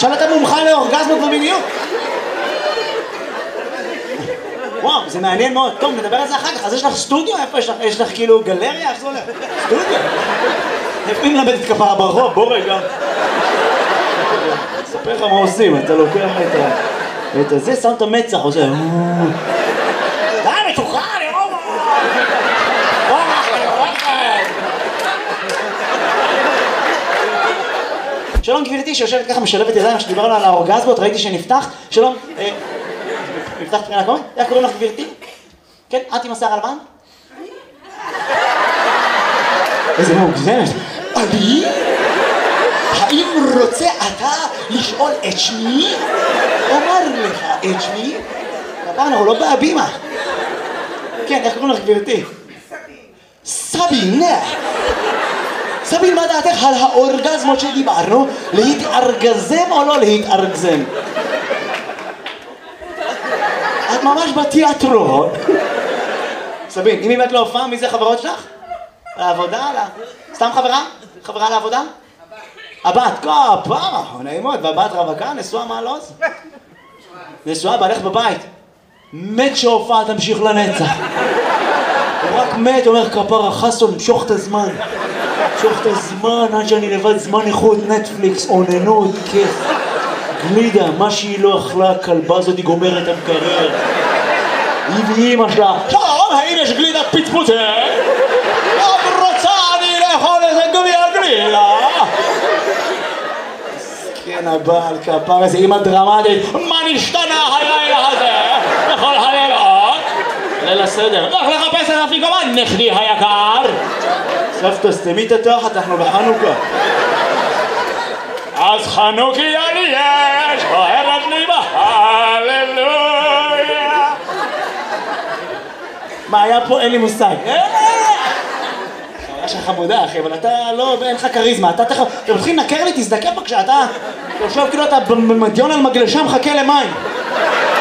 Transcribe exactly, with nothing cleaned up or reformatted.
עכשיו אתה מומחה לאורגזמות ומיניות. וואו, זה מעניין מאוד. טוב, נדבר על זה אחר כך. אז יש לך סטודיו? איפה יש לך? יש לך כאילו גלריה? איך זה הולך? סטודיו? איפה היא מלמדת כפרה ברחוב? בוא רגע. אספר לך מה עושים, אתה לוקח את הזה, שם את המצח, עושה... די, מתוחה, אני רואה! שלום גבירתי שיושבת ככה משלבת ידיים שדיברנו על האורגזמות, ראיתי שנפתח. שלום, נפתח פרינה קומי? איך קוראים לך גבירתי? כן, את עם השיער הלבן? איזה מוגזמת. אני? האם רוצה אתה לשאול את שמי? אומר לך את שמי? הפעם אנחנו לא בהבימה. כן, איך קוראים לך גבירתי? סבין. סבין, מה דעתך על האורגזמות שדיברנו? להתארגזם או לא להתארגזם? את ממש בתיאטרון. סבין, אם באמת לא הופעה, מי זה חברות שלך? לעבודה? סתם חברה? חברה לעבודה? הבת, כפרה, נעימות, והבת רווקה, נשואה מה לא זה? נשואה, בעלך בבית. מת שהופעה תמשיך לנצח. הוא רק מת, אומר כפרה, חסון, משוך את הזמן. משוך את הזמן, עד שאני לבד זמן איכות, נטפליקס, אוננות, כיף. גלידה, מה שהיא לא אכלה, כלבה הזאת היא גומרת המקרר. היא ואימא שלה. שלום, האם יש גלידה פטפוטה? לא רוצה אני לאכול איזה גומי הגלידה. כן, הבעל כפר איזה אימא דרמטית. מה נשתנה הלילה הזה? בכל הלילות? ליל הסדר. לך לחפש את אפיקומן, נכדי היקר. סבתא, סתמי את התחת, אנחנו בחנוכה. אז חנוכיה לי יש, בוערת לי בהללויה. מה היה פה? אין לי מושג. חוויה שלך חמודה, אחי, אבל אתה לא, אין לך כריזמה. אתה תכף, אתם מתחילים לנקר לי, תזדקף בבקשה, אתה יושב כאילו אתה במדיון על מגלשה מחכה למים.